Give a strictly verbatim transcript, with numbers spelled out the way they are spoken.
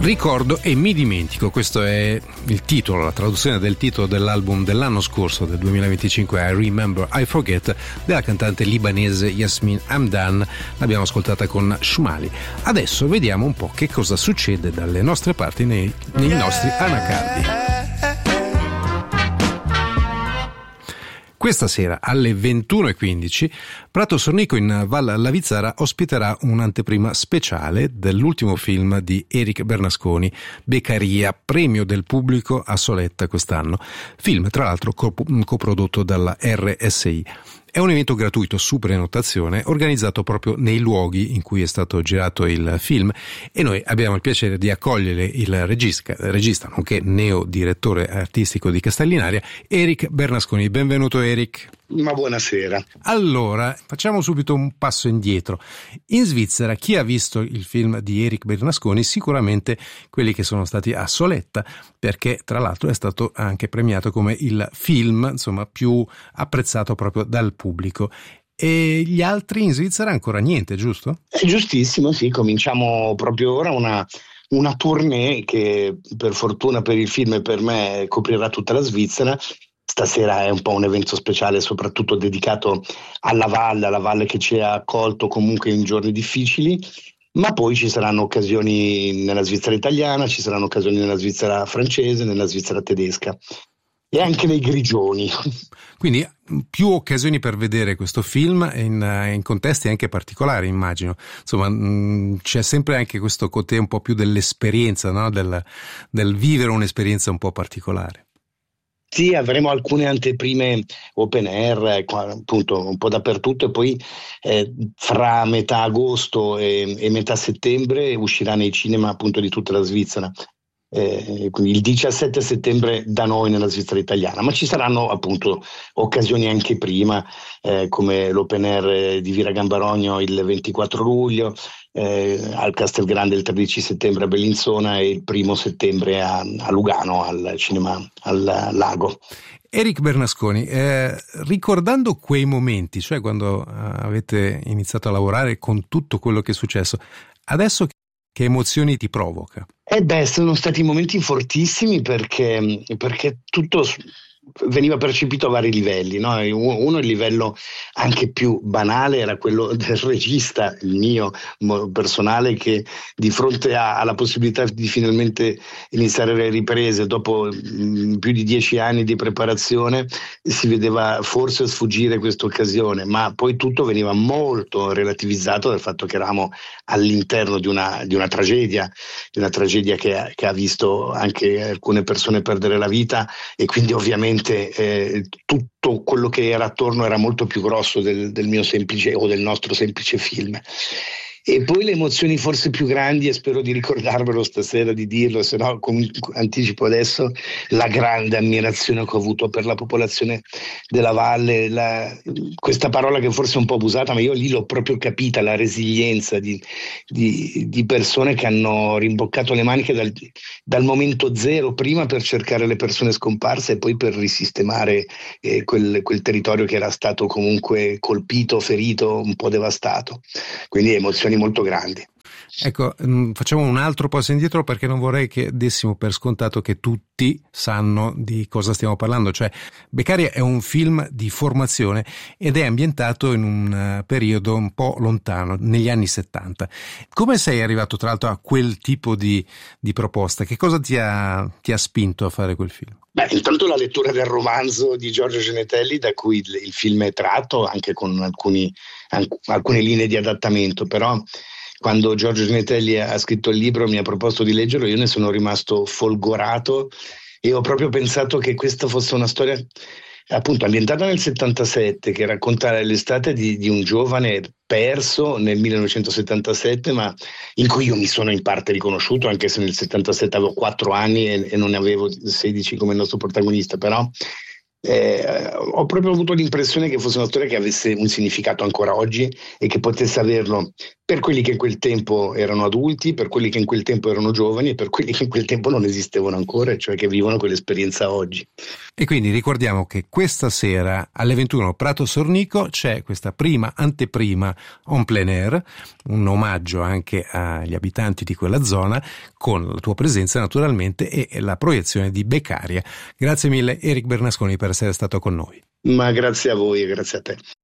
Ricordo e mi dimentico, questo è il titolo, la traduzione del titolo dell'album dell'anno scorso, del duemilaventicinque, I Remember, I Forget, della cantante libanese Yasmin Hamdan. L'abbiamo ascoltata con Shumali. Adesso vediamo un po' che cosa succede dalle nostre parti nei, nei nostri anacardi. Questa sera alle ventuno e quindici Prato Sornico in Val Lavizzara ospiterà un'anteprima speciale dell'ultimo film di Eric Bernasconi, Beccaria, premio del pubblico a Soletta quest'anno. Film tra l'altro coprodotto dalla R S I. È un evento gratuito su prenotazione organizzato proprio nei luoghi in cui è stato girato il film e noi abbiamo il piacere di accogliere il regista, regista nonché neo direttore artistico di Castellinaria, Eric Bernasconi. Benvenuto Eric. Ma buonasera. Allora, facciamo subito un passo indietro. In Svizzera chi ha visto il film di Eric Bernasconi? Sicuramente quelli che sono stati a Soletta, perché tra l'altro è stato anche premiato come il film, insomma, più apprezzato proprio dal pubblico. E gli altri in Svizzera ancora niente, giusto? È giustissimo, sì, cominciamo proprio ora una, una tournée che per fortuna per il film e per me coprirà tutta la Svizzera. Stasera è un po' un evento speciale, soprattutto dedicato alla valle, alla valle che ci ha accolto comunque in giorni difficili, ma poi ci saranno occasioni nella Svizzera italiana, ci saranno occasioni nella Svizzera francese, nella Svizzera tedesca e anche nei Grigioni. Quindi più occasioni per vedere questo film in, in contesti anche particolari, immagino. Insomma, mh, c'è sempre anche questo côté un po' più dell'esperienza, no? del, del vivere un'esperienza un po' particolare. Sì, avremo alcune anteprime open air, appunto un po' dappertutto, e poi eh, fra metà agosto e, e metà settembre uscirà nei cinema appunto di tutta la Svizzera. Eh, quindi il diciassette settembre da noi nella Svizzera italiana, ma ci saranno appunto occasioni anche prima, eh, come l'open air di Vira Gambarogno il ventiquattro luglio, eh, al Castelgrande il tredici settembre a Bellinzona e il primo settembre a, a Lugano al cinema al Lago. Eric Bernasconi, eh, ricordando quei momenti, cioè quando eh, avete iniziato a lavorare con tutto quello che è successo, adesso che emozioni ti provoca? Eh beh, sono stati momenti fortissimi perché, perché tutto veniva percepito a vari livelli, no? Uno, il livello anche più banale, era quello del regista, il mio personale, che di fronte a, alla possibilità di finalmente iniziare le riprese dopo mh, più di dieci anni di preparazione, si vedeva forse sfuggire questa occasione, ma poi tutto veniva molto relativizzato dal fatto che eravamo all'interno di una, di una tragedia, di una tragedia che ha, che ha visto anche alcune persone perdere la vita, e quindi ovviamente Eh, tutto quello che era attorno era molto più grosso del, del mio semplice o del nostro semplice film. E poi le emozioni forse più grandi, e spero di ricordarvelo stasera, di dirlo, se no comunque anticipo adesso, la grande ammirazione che ho avuto per la popolazione della valle, la, questa parola che forse è un po' abusata, ma io lì l'ho proprio capita, la resilienza di, di, di persone che hanno rimboccato le maniche dal, dal momento zero, prima per cercare le persone scomparse e poi per risistemare eh, quel, quel territorio che era stato comunque colpito, ferito, un po' devastato. Quindi emozioni molto grandi. Ecco, facciamo un altro passo indietro, perché non vorrei che dessimo per scontato che tutti sanno di cosa stiamo parlando. Cioè, Beccaria è un film di formazione ed è ambientato in un periodo un po' lontano, negli anni settanta. Come sei arrivato tra l'altro a quel tipo di, di proposta? Che cosa ti ha, ti ha spinto a fare quel film? Beh, intanto la lettura del romanzo di Giorgio Genetelli, da cui il, il film è tratto, anche con alcuni, anc- alcune linee di adattamento, però quando Giorgio Genetelli ha scritto il libro, mi ha proposto di leggerlo, io ne sono rimasto folgorato e ho proprio pensato che questa fosse una storia appunto ambientata nel settantasette, che racconta l'estate di, di un giovane perso nel millenovecentosettantasette, ma in cui io mi sono in parte riconosciuto, anche se nel settantasette avevo quattro anni e, e non ne avevo sedici come il nostro protagonista, però Eh, ho proprio avuto l'impressione che fosse una storia che avesse un significato ancora oggi e che potesse averlo per quelli che in quel tempo erano adulti, per quelli che in quel tempo erano giovani e per quelli che in quel tempo non esistevano ancora, cioè che vivono quell'esperienza oggi. E quindi ricordiamo che questa sera alle ventuno Prato Sornico c'è questa prima anteprima en plein air, un omaggio anche agli abitanti di quella zona, con la tua presenza naturalmente e la proiezione di Beccaria. Grazie mille Eric Bernasconi per essere stato con noi. Ma grazie a voi e grazie a te.